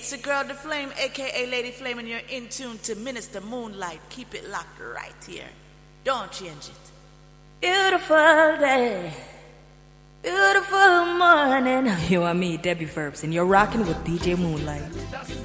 It's your girl, The Flame, aka Lady Flame, and you're in tune to Minister Moonlight. Keep it locked right here. Don't change it. Beautiful day, beautiful morning. You and me, Debbie Verbs, and you're rocking with DJ Moonlight.